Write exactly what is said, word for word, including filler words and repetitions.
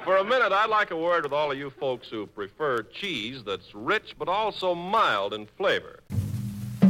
For a minute, I'd like a word with all of you folks who prefer cheese that's rich but also mild in flavor.